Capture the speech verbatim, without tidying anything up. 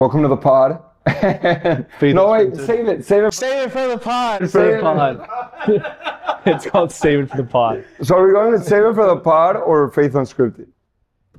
Welcome to the pod. Faith No, wait, Unscripted. save it. Save it. Save it for the pod. For Save the it. pod. It's called Save It for the Pod. So are we going with Save It for the Pod or Faith Unscripted?